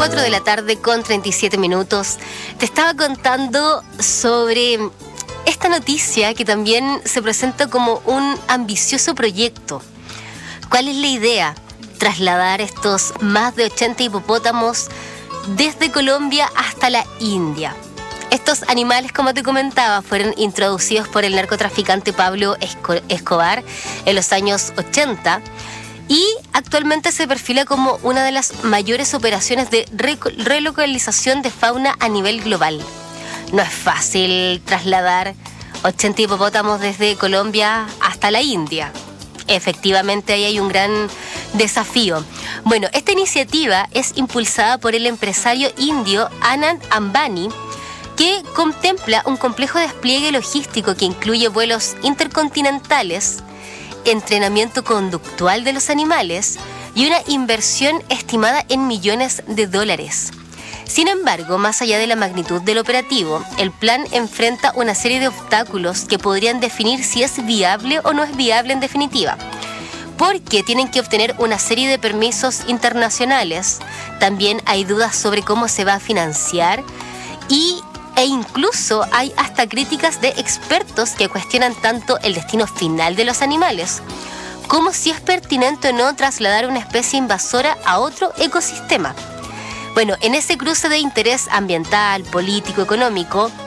4 de la tarde con 37 minutos. Te estaba contando sobre esta noticia que también se presenta como un ambicioso proyecto. ¿Cuál es la idea? Trasladar estos más de 80 hipopótamos desde Colombia hasta la India. Estos animales, como te comentaba, fueron introducidos por el narcotraficante Pablo Escobar en los años 80 y actualmente se perfila como una de las mayores operaciones de relocalización de fauna a nivel global. No es fácil trasladar 80 hipopótamos desde Colombia hasta la India. Efectivamente, ahí hay un gran desafío. Bueno, esta iniciativa es impulsada por el empresario indio Anand Ambani, que contempla un complejo despliegue logístico que incluye vuelos intercontinentales, entrenamiento conductual de los animales y una inversión estimada en millones de dólares. Sin embargo, más allá de la magnitud del operativo, el plan enfrenta una serie de obstáculos que podrían definir si es viable o no es viable en definitiva, porque tienen que obtener una serie de permisos internacionales. También hay dudas sobre cómo se va a financiar e incluso hay hasta críticas de expertos que cuestionan tanto el destino final de los animales como si es pertinente o no trasladar una especie invasora a otro ecosistema. Bueno, en ese cruce de interés ambiental, político, económico,